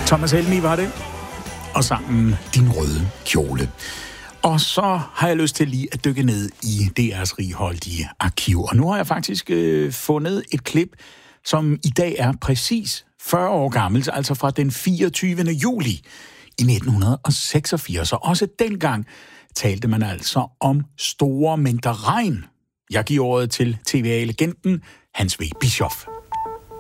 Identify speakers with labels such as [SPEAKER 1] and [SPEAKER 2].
[SPEAKER 1] Thomas Helmig var det, og sangen Din Røde Kjole. Og så har jeg lyst til lige at dykke ned i DR's righoldige arkiv. Og nu har jeg faktisk fundet et klip, som i dag er præcis 40 år gammelt, altså fra den 24. juli i 1986. Og også dengang talte man altså om store mængder regn. Jeg giver ordet til TVA-legenden Hans V. Bischoff.